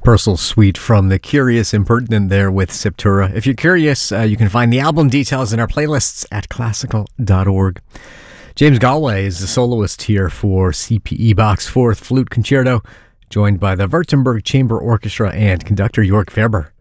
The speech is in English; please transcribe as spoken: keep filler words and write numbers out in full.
Purcell Suite from The Curious Impertinent there with Septura. If you're curious, uh, you can find the album details in our playlists at classical dot org. James Galway is the soloist here for C P E Bach's Fourth Flute Concerto, joined by the Württemberg Chamber Orchestra and conductor Jörg Werber.